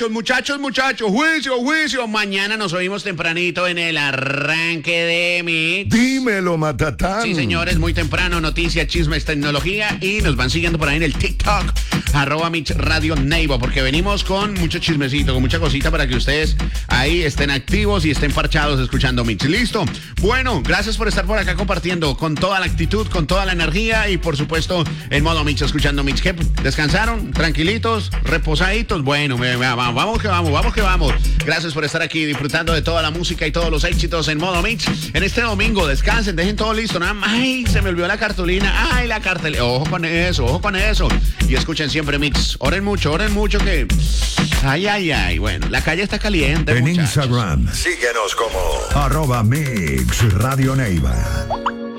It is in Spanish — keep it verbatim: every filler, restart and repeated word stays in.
Muchachos, muchachos, juicio, juicio. Mañana nos oímos tempranito en el arranque de mi... Dímelo, Matatán. Sí, señores, muy temprano, noticias, chismes, tecnología y nos van siguiendo por ahí en el TikTok, arroba Mix Radio Neighbor, porque venimos con mucho chismecito, con mucha cosita para que ustedes ahí estén activos y estén parchados escuchando Mix. ¿Listo? Bueno, gracias por estar por acá compartiendo con toda la actitud, con toda la energía y por supuesto en modo Mix, escuchando Mix. ¿Qué? ¿Descansaron? ¿Tranquilitos? ¿Reposaditos? Bueno, me, me, vamos que vamos, vamos que vamos. Gracias por estar aquí disfrutando de toda la música y todos los éxitos en modo Mix. En este domingo, descansen, dejen todo listo. Nada más. Ay, se me olvidó la cartulina. Ay, la cartelera. Ojo con eso, ojo con eso. Y escuchen siempre Mix. Oren mucho, oren mucho que... Ay, ay, ay. Bueno, la calle está caliente, En muchachos. Instagram, Síguenos como arroba Mix Radio Neighbor.